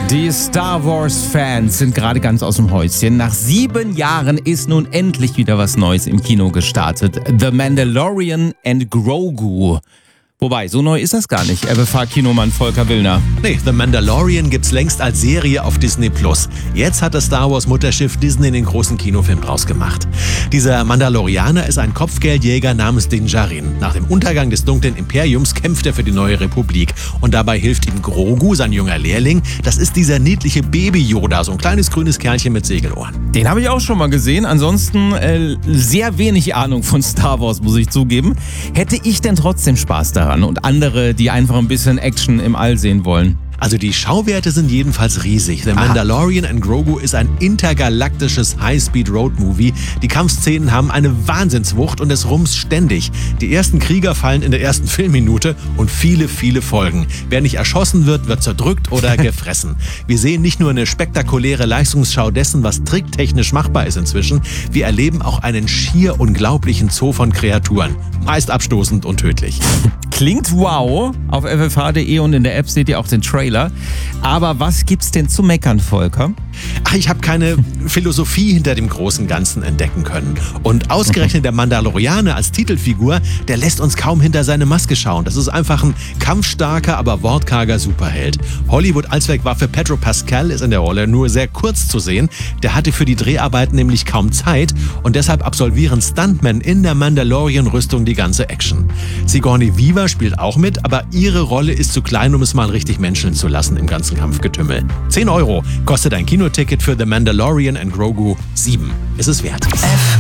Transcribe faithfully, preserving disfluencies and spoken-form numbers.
Die Star Wars-Fans sind gerade ganz aus dem Häuschen. Nach sieben Jahren ist nun endlich wieder was Neues im Kino gestartet. The Mandalorian and Grogu. Wobei, so neu ist das gar nicht, R B V-Kinomann Volker Willner. Nee, The Mandalorian gibt's längst als Serie auf Disney Plus. Jetzt hat das Star Wars Mutterschiff Disney den großen Kinofilm draus gemacht. Dieser Mandalorianer ist ein Kopfgeldjäger namens Din Djarin. Nach dem Untergang des dunklen Imperiums kämpft er für die neue Republik. Und dabei hilft ihm Grogu, sein junger Lehrling. Das ist dieser niedliche Baby-Yoda, so ein kleines grünes Kerlchen mit Segelohren. Den habe ich auch schon mal gesehen. Ansonsten äh, sehr wenig Ahnung von Star Wars, muss ich zugeben. Hätte ich denn trotzdem Spaß daran? Und andere, die einfach ein bisschen Action im All sehen wollen. Also die Schauwerte sind jedenfalls riesig. The Mandalorian and Grogu ist ein intergalaktisches High-Speed-Road-Movie. Die Kampfszenen haben eine Wahnsinnswucht und es rumst ständig. Die ersten Krieger fallen in der ersten Filmminute und viele, viele Folgen. Wer nicht erschossen wird, wird zerdrückt oder gefressen. Wir sehen nicht nur eine spektakuläre Leistungsschau dessen, was tricktechnisch machbar ist inzwischen. Wir erleben auch einen schier unglaublichen Zoo von Kreaturen. Meist abstoßend und tödlich. Klingt wow. Auf F F H Punkt D E und in der App seht ihr auch den Trailer. Aber was gibt's denn zu meckern, Volker? Ach, ich habe keine Philosophie hinter dem großen Ganzen entdecken können. Und ausgerechnet der Mandalorianer als Titelfigur, der lässt uns kaum hinter seine Maske schauen. Das ist einfach ein kampfstarker, aber wortkarger Superheld. Hollywood-Allzweckwaffe Pedro Pascal ist in der Rolle nur sehr kurz zu sehen. Der hatte für die Dreharbeiten nämlich kaum Zeit und deshalb absolvieren Stuntmen in der Mandalorian-Rüstung die ganze Action. Sigourney Weaver spielt auch mit, aber ihre Rolle ist zu klein, um es mal richtig menscheln zu lassen im ganzen Kampfgetümmel. zehn Euro kostet ein Kinoticket für The Mandalorian and Grogu. sieben ist es wert.